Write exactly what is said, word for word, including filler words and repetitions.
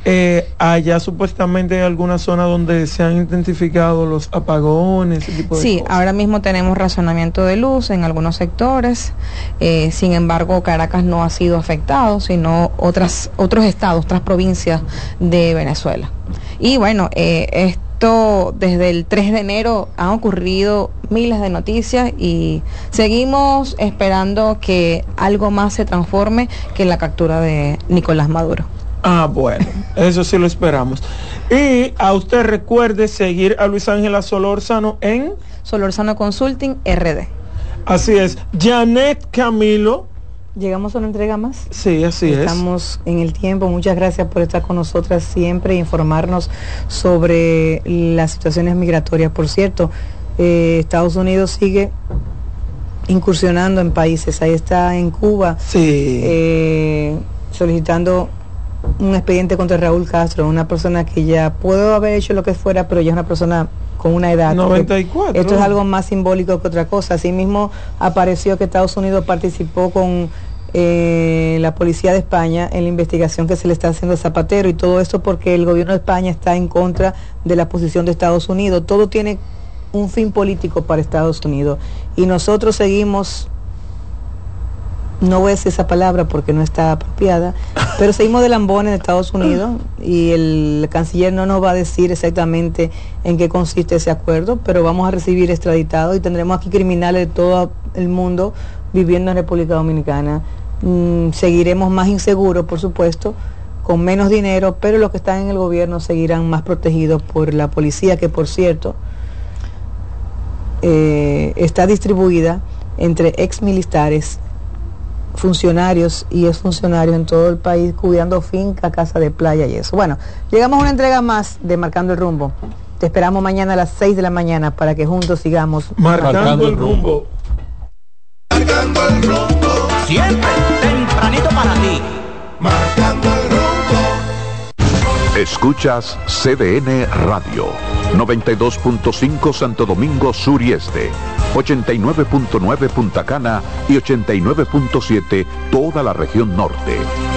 Eh, allá supuestamente hay alguna zona donde se han identificado los apagones, ese tipo de Sí, cosas. ahora mismo tenemos racionamiento de luz en algunos sectores, eh, sin embargo Caracas no ha sido afectado, sino otras otros estados, otras provincias de Venezuela. Y bueno, eh, esto desde el tres de enero han ocurrido miles de noticias y seguimos esperando que algo más se transforme que la captura de Nicolás Maduro. Ah, bueno, eso sí lo esperamos. Y a usted recuerde seguir a Luis Ángela Solórzano en Solórzano Consulting R D. Así es. Janet Camilo. Llegamos a una entrega más. Sí, así es. Estamos en el tiempo. Muchas gracias por estar con nosotras siempre e informarnos sobre las situaciones migratorias. Por cierto, eh, Estados Unidos sigue incursionando en países. Ahí está en Cuba, sí. eh, solicitando un expediente contra Raúl Castro, una persona que ya pudo haber hecho lo que fuera, pero ya es una persona con una edad. noventa y cuatro. Esto es algo más simbólico que otra cosa. Asimismo, apareció que Estados Unidos participó con eh, la policía de España en la investigación que se le está haciendo a Zapatero, y todo esto porque el gobierno de España está en contra de la posición de Estados Unidos. Todo tiene un fin político para Estados Unidos y nosotros seguimos, no voy a decir esa palabra porque no está apropiada, pero seguimos de lambones en Estados Unidos y el canciller no nos va a decir exactamente en qué consiste ese acuerdo, pero vamos a recibir extraditados y tendremos aquí criminales de todo el mundo viviendo en República Dominicana. Mm, seguiremos más inseguros, por supuesto, con menos dinero, pero los que están en el gobierno seguirán más protegidos por la policía, que por cierto eh, está distribuida entre ex militares, funcionarios y exfuncionarios en todo el país, cuidando finca, casa de playa y eso. Bueno, llegamos a una entrega más de Marcando el Rumbo. Te esperamos mañana a las seis de la mañana para que juntos sigamos Marcando, Marcando el Rumbo. Marcando el Rumbo. Siempre tempranito para ti. Marcando el Rumbo. Escuchas C D N Radio, noventa y dos punto cinco Santo Domingo Sur y Este, ochenta y nueve punto nueve Punta Cana y ochenta y nueve punto siete toda la región norte.